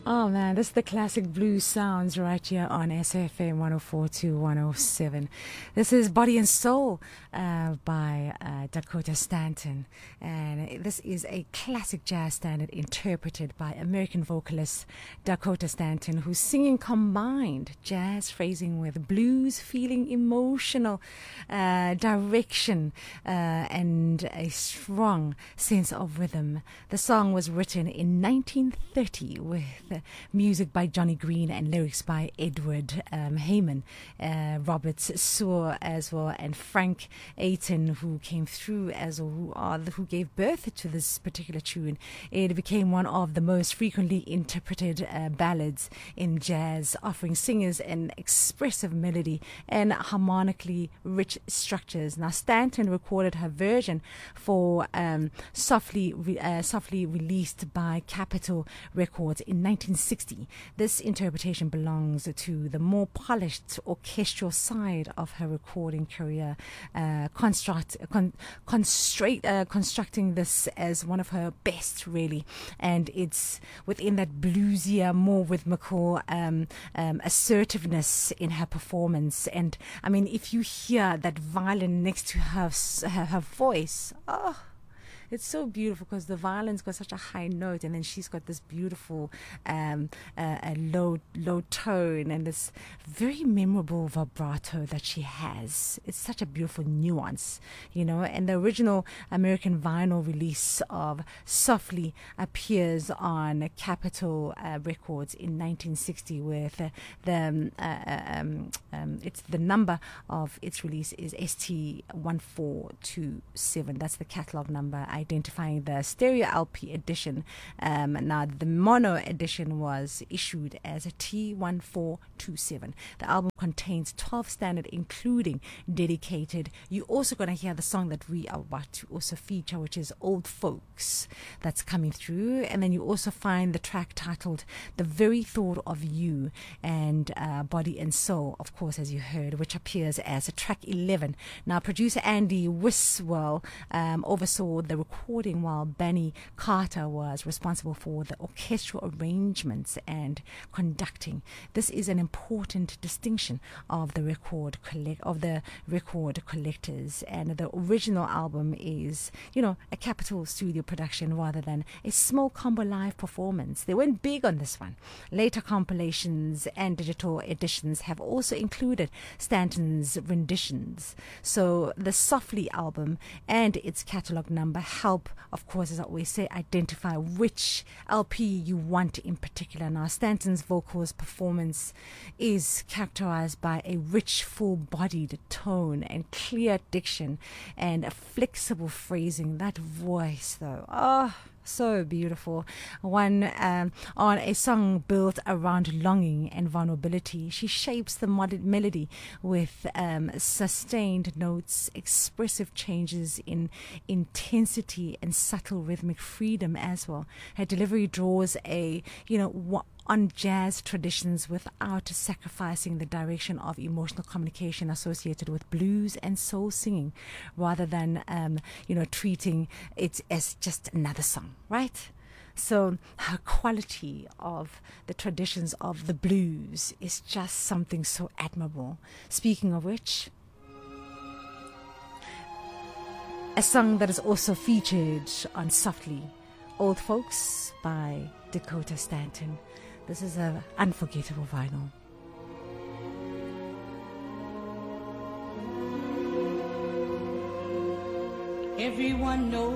Oh man, this is the classic blues sounds right here on SFM 104 to 107. This is Body and Soul by Dakota Stanton. And this is a classic jazz standard interpreted by American vocalist Dakota Stanton, whose singing combined jazz phrasing with blues feeling, emotional direction, and a strong sense of rhythm. The song was written in 1930 with music by Johnny Green and lyrics by Edward Heyman, Robert Sear as well, and Frank Aiton, who came through as well, who gave birth to this particular tune. It became one of the most frequently interpreted ballads in jazz, offering singers an expressive melody and harmonically rich structures. Now, Stanton recorded her version for softly released by Capitol Records in 1960. This interpretation belongs to the more polished orchestral side of her recording career, constructing this as one of her best, really. And it's within that bluesier, more rhythmical assertiveness in her performance. And I mean, if you hear that violin next to her voice, oh, it's so beautiful because the violin's got such a high note, and then she's got this beautiful low tone and this very memorable vibrato that she has. It's such a beautiful nuance, you know. And the original American vinyl release of Softly appears on Capitol Records in 1960, with it's the number of its release is ST1427. That's the catalog number, identifying the stereo LP edition. Now, the mono edition was issued as a T1427. The album contains 12 standard, including dedicated. You're also going to hear the song that we are about to also feature, which is Old Folks, that's coming through. And then you also find the track titled The Very Thought of You, and Body and Soul, of course, as you heard, which appears as a track 11. Now, producer Andy Wiswell oversaw the recording, while Benny Carter was responsible for the orchestral arrangements and conducting. This is an important distinction of the record collectors, and the original album is, you know, a Capitol studio production rather than a small combo live performance. They went big on this one. Later compilations and digital editions have also included Stanton's renditions. So the Softly album and its catalog number help, of course, as I always say, identify which LP you want in particular. Now, Stanton's vocals performance is characterized by a rich, full-bodied tone and clear diction and a flexible phrasing. That voice, though, oh, so beautiful. On a song built around longing and vulnerability, she shapes the melody with sustained notes, expressive changes in intensity, and subtle rhythmic freedom as well. Her delivery draws on jazz traditions without sacrificing the direction of emotional communication associated with blues and soul singing, rather than treating it as just another song, right? So her quality of the traditions of the blues is just something so admirable. Speaking of which, a song that is also featured on Softly, Old Folks by Dakota Stanton. This is an unforgettable vinyl. Everyone knows